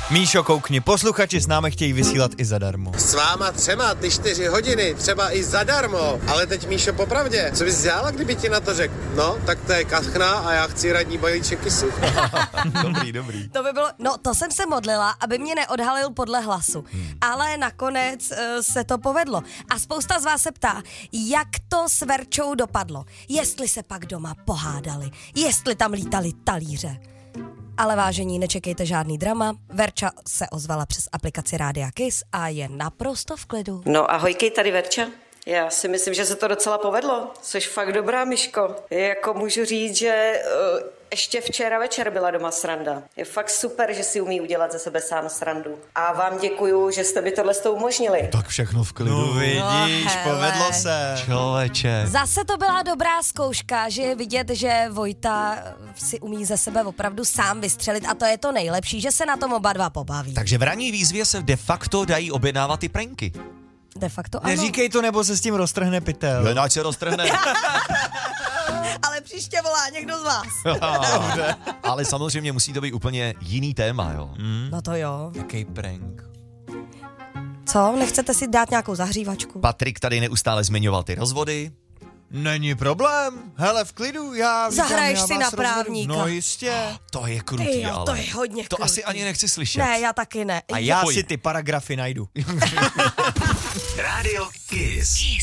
Míšo, koukni, posluchači s námi chtějí vysílat i zadarmo. S váma třema ty 4 hodiny, třeba i zadarmo. Ale teď, Míšo, popravdě, co bys dělala, kdyby ti na to řekl? No, tak to je kachna a já chci radní balíček kysu. Dobrý. To by bylo, no to jsem se modlila, aby mě neodhalil podle hlasu. Ale nakonec se to povedlo. A spousta z vás se ptá, jak to s Verčou dopadlo. Jestli se pak doma pohádali, jestli tam lítali talíře. Ale vážení, nečekejte žádný drama. Verča se ozvala přes aplikaci Rádia Kiss a je naprosto v klidu. No ahojkej, tady Verča. Já si myslím, že se to docela povedlo. Jsi fakt dobrá, Myško. Jako můžu říct, že ještě včera večer byla doma sranda. Je fakt super, že si umí udělat ze sebe sám srandu. A vám děkuju, že jste mi tohle umožnili. Tak všechno v klidu. No vidíš, povedlo se. Člověče. Zase to byla dobrá zkouška, že je vidět, že Vojta si umí ze sebe opravdu sám vystřelit a to je to nejlepší, že se na tom oba dva pobaví. Takže v ranní výzvě se de facto dají objednávat i pranky. De facto ano. Neříkej to, nebo se s tím roztrhne pytel. Jen ať se roztrhne. Ale příště volá někdo z vás. Ale samozřejmě musí to být úplně jiný téma, jo. No to jo. Jaký prank. Co? Nechcete si dát nějakou zahřívačku? Patrik tady neustále zmiňoval ty rozvody. Není problém. Hele, v klidu, já Zahraješ já si vás na rozvedu. právníka. No jistě. To je krutý, Ty jo, ale. to je hodně To krutý. asi ani nechci slyšet. Ne, já taky ne. A já si ty paragrafy najdu. Radio Kiss.